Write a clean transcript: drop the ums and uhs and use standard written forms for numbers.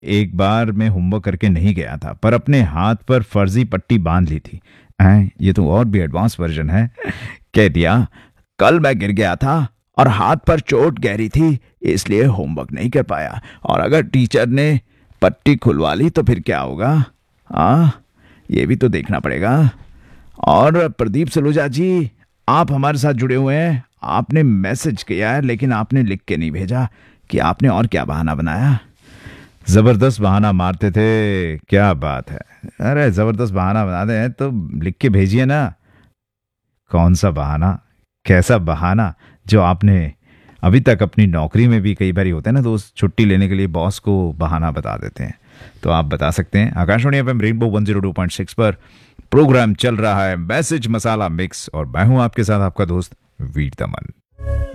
एक बार मैं होमवर्क करके नहीं गया था पर अपने हाथ पर फर्जी पट्टी बांध ली थी। ये तो और भी एडवांस वर्जन है। कह दिया, कल मैं गिर गया था और हाथ पर चोट गहरी थी, इसलिए होमवर्क नहीं कर पाया। और अगर टीचर ने पट्टी खुलवा ली तो फिर क्या होगा? ये भी तो देखना पड़ेगा। और प्रदीप सलूजा जी, आप हमारे साथ जुड़े हुए हैं। आपने मैसेज किया है लेकिन आपने लिख के नहीं भेजा कि आपने और क्या बहाना बनाया। जबरदस्त बहाना मारते थे, क्या बात है। अरे जबरदस्त बहाना बनाते हैं तो लिख के भेजिए ना। कौन सा बहाना, कैसा बहाना जो आपने अभी तक अपनी नौकरी में भी कई बार होते हैं ना, दोस्त छुट्टी लेने के लिए बॉस को बहाना बता देते हैं। तो आप बता सकते हैं। आकाशवाणी एफएम रेनबो 102.6 पर प्रोग्राम चल रहा है मैसेज मसाला मिक्स और मैं हूं आपके साथ आपका दोस्त वीर दमन।